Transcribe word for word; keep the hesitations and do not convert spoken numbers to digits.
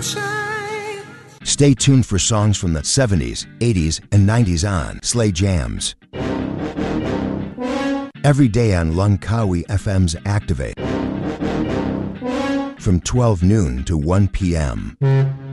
sunshine. Stay tuned for songs from the seventies, eighties, and nineties on Slay Jams. Every day on Langkawi F M's Activate from twelve noon to one p m